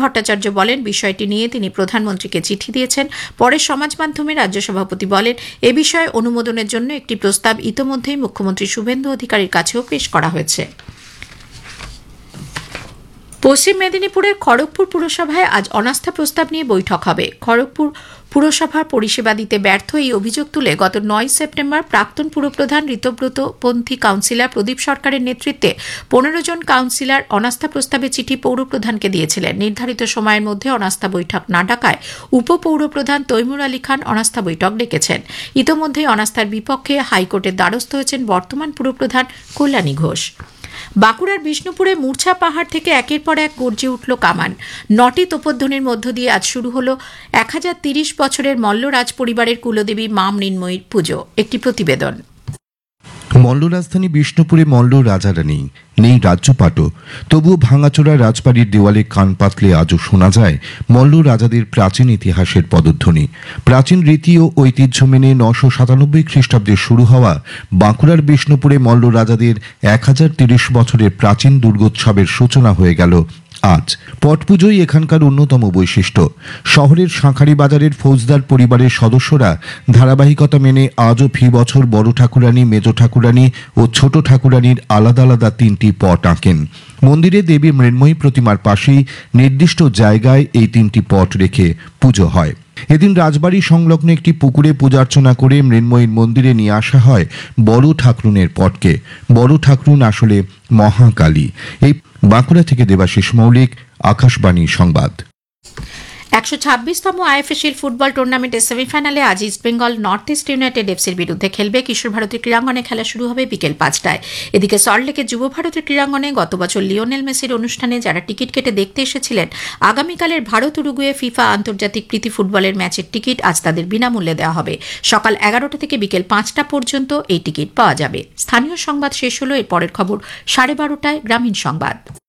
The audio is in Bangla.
ভট্টাচার্য বলেন, বিষয়টি নিয়ে তিনি প্রধানমন্ত্রীকে চিঠি দিয়েছেন। পরে সমাজ মাধ্যমে রাজ্য সভাপতি বলেন, এ বিষয়ে অনুমোদনের জন্য একটি প্রস্তাব ইতোমধ্যেই মুখ্যমন্ত্রী শুভেন্দু অধিকারীর কাছেও পেশ করা হয়েছে। পশ্চিম মেদিনীপুরের খড়গপুর পুরসভায় আজ অনাস্থা প্রস্তাব নিয়ে বৈঠক হবে। খড়গপুর পুরসভার পরিষেবা দিতে ব্যর্থ এই অভিযোগ তুলে গত 9 সেপ্টেম্বর প্রাক্তন পুরপ্রধান ঋতব্রত পন্থী কাউন্সিলর প্রদীপ সরকারের নেতৃত্বে 15 জন কাউন্সিলর অনাস্থা প্রস্তাবে চিঠি পৌরপ্রধানকে দিয়েছিলেন। নির্ধারিত সময়ের মধ্যে অনাস্থা বৈঠক না ডাকায় উপপৌরপ্রধান তৈমুর আলী খান অনাস্থা বৈঠক ডেকেছেন। ইতোমধ্যেই অনাস্থার বিপক্ষে হাইকোর্টের দ্বারস্থ হয়েছেন বর্তমান পুরপ্রধান কল্যাণী ঘোষ। বাঁকুড়ার বিষ্ণুপুরে মূর্ছা পাহাড় থেকে একের পর এক গর্জে উঠল কামান। 9টি তোপধ্বনির মধ্য দিয়ে আজ শুরু হল 1030 বছরের মল্ল রাজ পরিবারের কুলদেবী মা মৃন্ময়ীর পুজো। একটি প্রতিবেদন। মল্ল রাজধানী বিষ্ণুপুরে মল্ল রাজারা নেই রাজ্যপাটও, তবুও ভাঙাচোরা রাজবাড়ির দেওয়ালে কান পাতলে আজও শোনা যায় মল্ল রাজাদের প্রাচীন ইতিহাসের পদধ্বনি। প্রাচীন রীতি ও ঐতিহ্য মেনে 997 খ্রিস্টাব্দে শুরু হওয়া বাঁকুড়ার বিষ্ণুপুরে মল্ল রাজাদের 1030 বছরের প্রাচীন দুর্গোৎসবের সূচনা হয়ে গেল আজ। পট পুজোই এখানকার অন্যতম বৈশিষ্ট্য। শহরের শাঁখারি বাজারের ফৌজদার পরিবারের সদস্যরা ধারাবাহিকতা মেনে আজও ফি বছর বড় ঠাকুরানী, মেজ ঠাকুরানী ও ছোট ঠাকুরানীর আলাদা আলাদা 3টি পট আঁকেন। মন্দিরে দেবী মৃন্ময়ী প্রতিমার পাশেই নির্দিষ্ট জায়গায় এই 3টি পট রেখে পুজো হয়। এদিন রাজবাড়ি সংলগ্ন একটি পুকুরে পূজার্চনা করে মৃন্ময়ীর মন্দিরে নিয়ে আসা হয় বড় ঠাকুরুনের পটকে। বড় ঠাকুরুন আসলে মহাকালী। এই বাঁকুড়া থেকে দেবাশিস মৌলিক, আকাশবাণী সংবাদ। 126তম আইএফএসির ফুটবল টুর্নামেন্টের সেমিফাইনালে আজ ইস্টবেঙ্গল নর্থ ইস্ট ইউনাইটেড এফসির বিরুদ্ধে খেলবে। কিশোর ভারতী ক্রীড়াঙ্গনে খেলা শুরু হবে বিকেল 5টায়। এদিকে সল্টলেকের যুব ভারতী ক্রীড়াঙ্গনে গত বছর লিওনেল মেসির অনুষ্ঠানে যারা টিকিট কেটে দেখতে এসেছিলেন, আগামীকালের ভারত উরুগুয়ে ফিফা আন্তর্জাতিক প্রীতি ফুটবলের ম্যাচের টিকিট আজ তাদের বিনামূল্যে দেওয়া হবে। সকাল 11টা থেকে বিকেল 5টা পর্যন্ত এই টিকিট পাওয়া যাবে। স্থানীয় সংবাদ শেষ হলো। এর পরের খবর 12:30টায় গ্রামীণ সংবাদ।